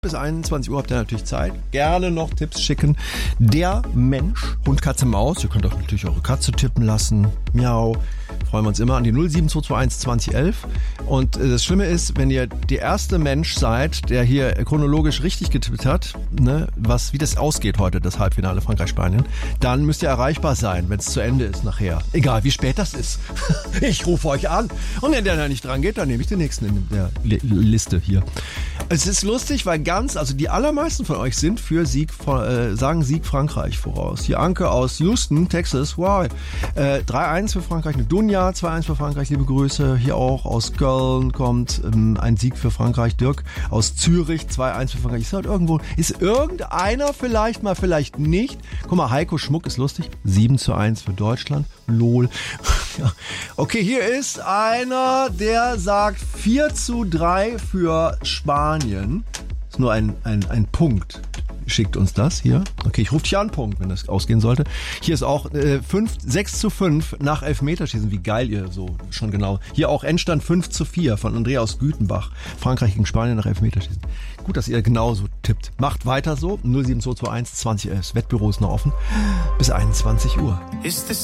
Bis 21 Uhr habt ihr natürlich Zeit. Gerne noch Tipps schicken. Der Mensch, Hund, Katze, Maus. Ihr könnt auch natürlich eure Katze tippen lassen. Miau. Freuen wir uns immer an die 07221 2011. Und das Schlimme ist, wenn ihr der erste Mensch seid, der hier chronologisch richtig getippt hat, ne, wie das ausgeht heute, das Halbfinale Frankreich-Spanien, dann müsst ihr erreichbar sein, wenn es zu Ende ist nachher. Egal wie spät das ist. Ich rufe euch an. Und wenn der da nicht dran geht, dann nehme ich den nächsten in der Liste hier. Es ist lustig, weil die allermeisten von euch sind für sagen Sieg Frankreich voraus. Hier Anke aus Houston, Texas, wow. 3-1 für Frankreich, eine Dunja, 2-1 für Frankreich, liebe Grüße. Hier auch aus Köln kommt ein Sieg für Frankreich. Dirk aus Zürich, 2-1 für Frankreich. Ist irgendeiner vielleicht nicht? Guck mal, Heiko Schmuck ist lustig, 7-1 für Deutschland, lol. Okay, hier ist einer, der sagt 4-3 für Spanien. Ist nur ein Punkt. Schickt uns das hier. Okay, ich rufe dich an, Punkt, wenn das ausgehen sollte. Hier ist auch 6-5 nach Elfmeterschießen. Wie geil ihr so schon genau. Hier auch Endstand 5-4 von Andrea aus Gütenbach. Frankreich gegen Spanien nach Elfmeterschießen. Gut, dass ihr genauso tippt. Macht weiter so. 07221 2011. Das Wettbüro ist noch offen. Bis 21 Uhr.